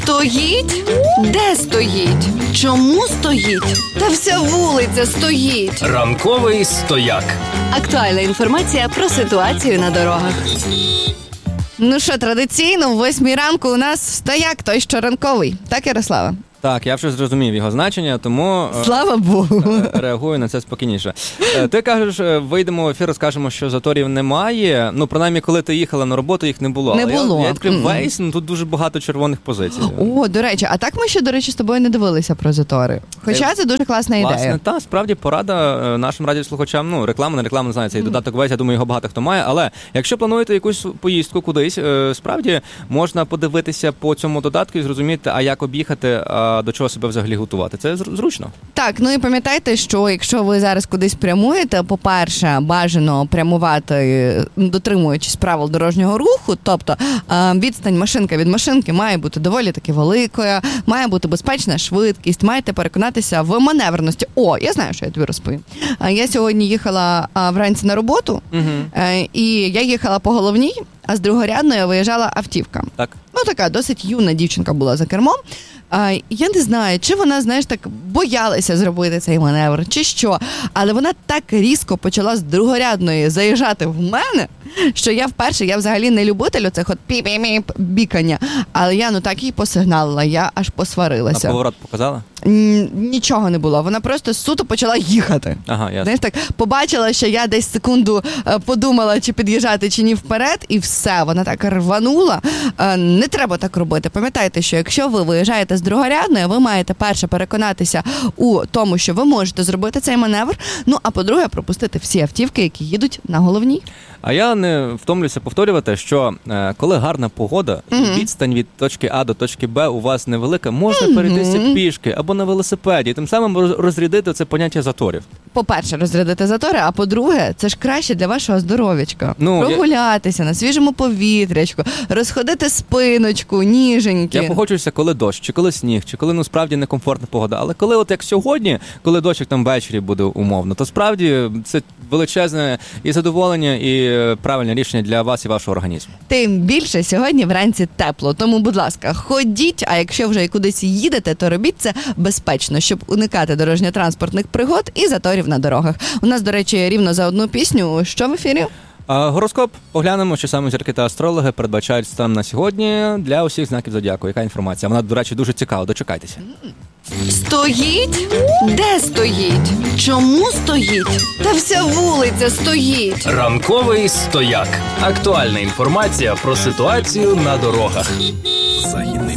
Стоїть? Де стоїть? Чому стоїть? Та вся вулиця стоїть. Ранковий стояк. Актуальна інформація про ситуацію на дорогах. Ну що, традиційно, в 8 ранку у нас стояк, той що ранковий. Так, Ярослава? Так, я вже зрозумів його значення, тому Слава Богу. Реагую на це спокійніше. Ти кажеш, вийдемо в ефір, розкажемо, що заторів немає. Ну, принаймні, коли ти їхала на роботу, їх не було. Не було. Я відкрив Waze, тут дуже багато червоних позицій. О, до речі, а так ми ще, до речі, з тобою не дивилися про затори. Хоча це дуже класна ідея. Власне, та, справді, порада нашим радіослухачам, ну, реклама, не знаю, цей додаток Waze, я думаю, його багато хто має, але якщо плануєте якусь поїздку кудись, справді, можна подивитися по цьому додатку і зрозуміти, а як об'їхати, до чого себе взагалі готувати. Це зручно. Так, ну і пам'ятайте, що якщо ви зараз кудись прямуєте, по-перше, бажано прямувати, дотримуючись правил дорожнього руху, тобто відстань машинка від машинки має бути доволі таки великою, має бути безпечна швидкість, маєте переконатися в маневреності. О, я знаю, що я тобі розповім. Я сьогодні їхала вранці на роботу, і я їхала по головній, а з другорядної виїжджала автівка. Так. Ну, така досить юна дівчинка була за кермом. Я не знаю, чи вона, знаєш, так боялася зробити цей маневр, чи що. Але вона так різко почала з другорядної заїжджати в мене, що я взагалі не любитель оцих от пі-пі-пі бікання. Але я так їй посигналила, я аж посварилася. А поворот показала? Нічого не було. Вона просто суто почала їхати. Ага, ясно. Знаєш, так, побачила, що я десь секунду подумала, чи під'їжджати, чи ні вперед, і все, вона так рванула. Не треба так робити. Пам'ятайте, що якщо ви виїжджаєте з другорядної, ви маєте, перше, переконатися у тому, що ви можете зробити цей маневр, ну, а по-друге, пропустити всі автівки, які їдуть на головній. А я не втомлюся повторювати, що коли гарна погода, відстань від точки А до точки Б у вас невелика, можна перейтися пішки або на велосипеді, і тим самим розрядити це поняття заторів. По-перше, розрядити затори, а по-друге, це ж краще для вашого здоров'ячка. Прогулятися на свіжому повітрячку, розходити спиночку, ніженьки. Я погоджуюся, коли дощ, чи коли сніг, чи коли, справді некомфортна погода. Але коли от як сьогодні, коли дощик там ввечері буде умовно, то справді це величезне і задоволення, і правильне рішення для вас і вашого організму. Тим більше сьогодні вранці тепло, тому, будь ласка, ходіть, а якщо вже кудись їдете, то робіть це безпечно, щоб уникати дорожньо-транспортних пригод і заторів на дорогах. У нас, до речі, рівно за одну пісню. Що в ефірі? Гороскоп. Поглянемо, що саме зірки та астрологи передбачають стан на сьогодні для усіх знаків зодіаку. Яка інформація? Вона, до речі, дуже цікава. Дочекайтеся. Стоїть? Де стоїть? Чому стоїть? Та вся вулиця стоїть. Ранковий стояк. Актуальна інформація про ситуацію на дорогах. Західний